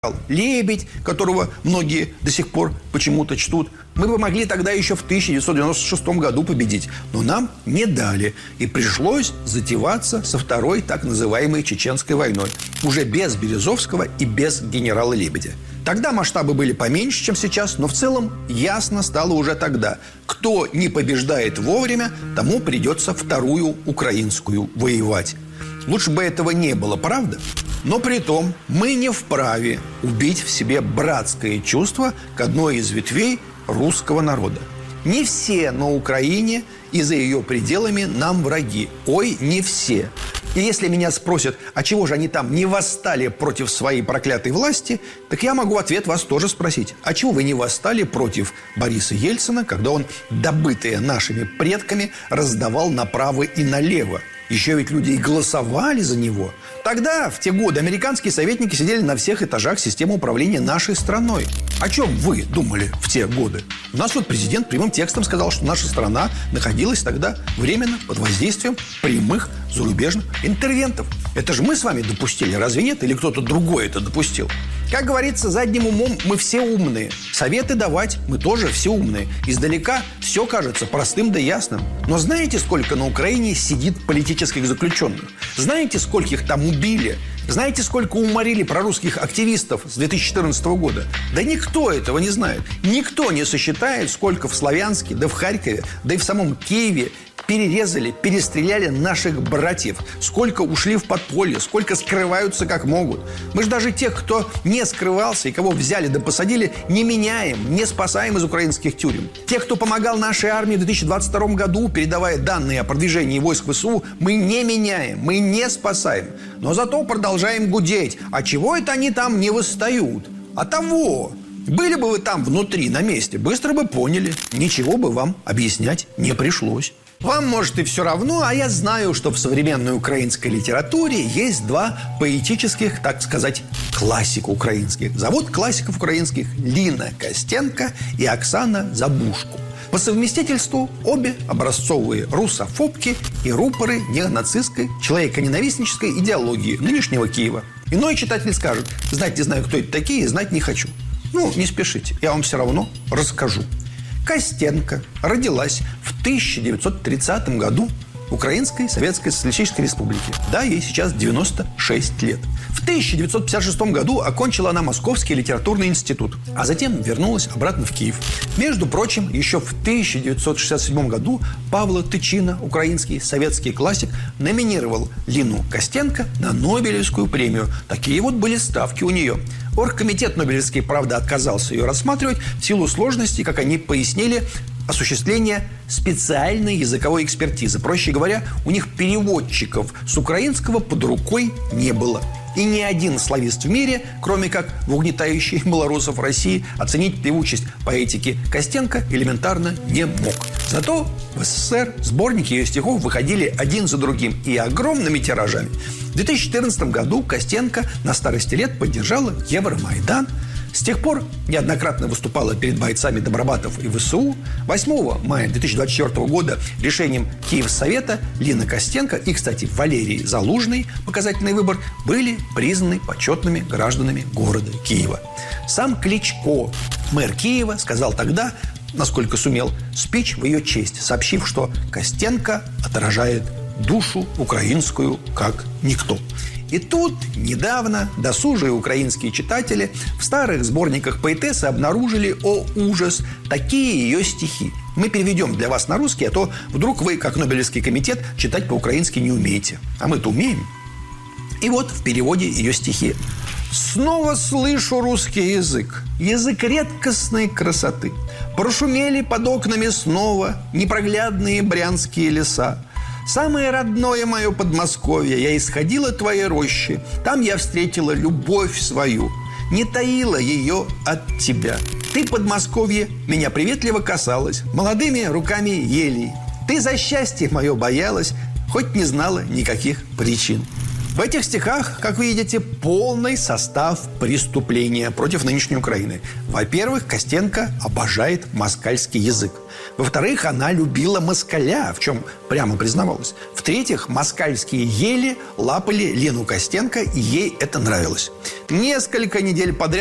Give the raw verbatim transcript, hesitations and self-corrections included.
Лебедь, которого многие до сих пор почему-то чтут. Мы бы могли тогда еще в тысяча девятьсот девяносто шестом году победить, но нам не дали. И пришлось затеваться со второй так называемой Чеченской войной. Уже без Березовского и без генерала Лебедя. Тогда масштабы были поменьше, чем сейчас, но в целом ясно стало уже тогда. Кто не побеждает вовремя, тому придется вторую украинскую воевать. Лучше бы этого не было, правда? Но при том мы не вправе убить в себе братское чувство к одной из ветвей русского народа. Не все на Украине и за ее пределами нам враги. Ой, не все. И если меня спросят, а чего же они там не восстали против своей проклятой власти, так я могу в ответ вас тоже спросить. А чего вы не восстали против Бориса Ельцина, когда он добытые нашими предками раздавал направо и налево? Еще ведь люди и голосовали за него. Тогда, в те годы, американские советники сидели на всех этажах системы управления нашей страной. О чем вы думали в те годы? У нас вот президент прямым текстом сказал, что наша страна находилась тогда временно под воздействием прямых зарубежных интервентов. Это же мы с вами допустили, разве нет? Или кто-то другой это допустил? Как говорится, задним умом мы все умные. Советы давать мы тоже все умные. Издалека все кажется простым да ясным. Но знаете, сколько на Украине сидит политических заключенных? Знаете, скольких там убили? Знаете, сколько уморили прорусских активистов с две тысячи четырнадцатого года? Да никто этого не знает. Никто не сосчитает, сколько в Славянске, да в Харькове, да и в самом Киеве перерезали, перестреляли наших братьев. Сколько ушли в подполье, сколько скрываются как могут. Мы же даже тех, кто не скрывался и кого взяли да посадили, не меняем, не спасаем из украинских тюрем. Тех, кто помогал нашей армии в две тысячи двадцать втором году, передавая данные о продвижении войск ВСУ, мы не меняем, мы не спасаем. Но зато продолжаем гудеть. А чего это они там не восстают? А того! Были бы вы там внутри, на месте, быстро бы поняли. Ничего бы вам объяснять не пришлось. Вам, может, и все равно, а я знаю, что в современной украинской литературе есть два поэтических, так сказать, классика украинских. Зовут классиков украинских Лина Костенко и Оксана Забушко. По совместительству обе образцовые русофобки и рупоры неонацистской, человеконенавистнической идеологии нынешнего Киева. Иной читатель скажет: знать не знаю, кто это такие, знать не хочу. Ну, не спешите, я вам все равно расскажу. Костенко родилась в тысяча девятьсот тридцатом году в Украинской Советской Социалистической Республике. Да, ей сейчас девяносто шесть лет. В тысяча девятьсот пятьдесят шестом году окончила она Московский литературный институт, а затем вернулась обратно в Киев. Между прочим, еще в тысяча девятьсот шестьдесят седьмом году Павло Тычина, украинский советский классик, номинировал Лину Костенко на Нобелевскую премию. Такие вот были ставки у нее. Оргкомитет Нобелевский, правда, отказался ее рассматривать в силу сложности, как они пояснили, осуществления специальной языковой экспертизы. Проще говоря, у них переводчиков с украинского под рукой не было. И ни один славист в мире, кроме как в угнетающей малорусов России, оценить певучесть поэтики Костенко элементарно не мог. Зато в СССР сборники ее стихов выходили один за другим и огромными тиражами. В две тысячи четырнадцатом году Костенко на старости лет поддержала Евромайдан. С тех пор неоднократно выступала перед бойцами Добробатов и ВСУ. восьмого мая две тысячи двадцать четвёртого года решением Киевсовета Лина Костенко и, кстати, Валерий Залужный, показательный выбор, были признаны почетными гражданами города Киева. Сам Кличко, мэр Киева, сказал тогда, насколько сумел, спич в ее честь, сообщив, что Костенко отражает душу украинскую как никто. И тут недавно досужие украинские читатели в старых сборниках поэтессы обнаружили, о ужас, такие ее стихи. Мы переведем для вас на русский, а то вдруг вы, как Нобелевский комитет, читать по-украински не умеете. А мы-то умеем. И вот в переводе ее стихи. «Снова слышу русский язык, язык редкостной красоты. Прошумели под окнами снова непроглядные брянские леса. Самое родное мое Подмосковье, я исходила от твоей рощи. Там я встретила любовь свою, не таила ее от тебя. Ты, Подмосковье, меня приветливо касалась молодыми руками елей. Ты за счастье мое боялась, хоть не знала никаких причин». В этих стихах, как вы видите, полный состав преступления против нынешней Украины. Во-первых, Костенко обожает москальский язык. Во-вторых, она любила москаля, в чем прямо признавалась. В-третьих, москальские ели лапали Лену Костенко, и ей это нравилось. Несколько недель подряд